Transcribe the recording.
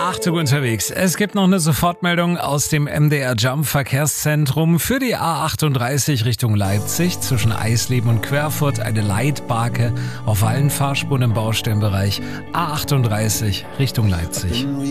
Achtung unterwegs. Es gibt noch eine Sofortmeldung aus dem MDR Jump Verkehrszentrum für die A38 Richtung Leipzig zwischen Eisleben und Querfurt eine Leitbarke auf allen Fahrspuren im Baustellenbereich A38 Richtung Leipzig.